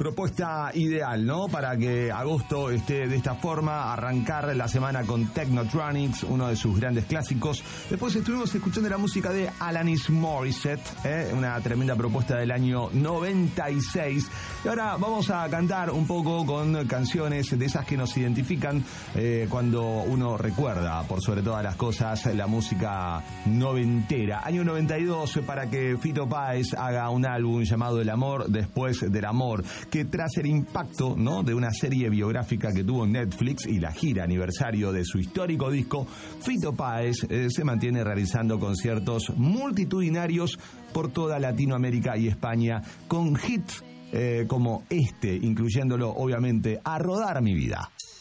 Propuesta ideal, ¿no? Para que agosto esté de esta forma, arrancar la semana con Technotronics, uno de sus grandes clásicos. Después estuvimos escuchando la música de Alanis Morissette, una tremenda propuesta del año 96. Y ahora vamos a cantar un poco con canciones de esas que nos identifican cuando uno recuerda, por sobre todas las cosas, la música noventera. Año 92 para que Fito Páez haga un álbum llamado El amor después del amor, que tras el impacto, ¿no?, de una serie biográfica que tuvo en Netflix y la gira aniversario de su histórico disco, Fito Páez se mantiene realizando conciertos multitudinarios por toda Latinoamérica y España con hits como este, incluyéndolo obviamente A Rodar Mi Vida.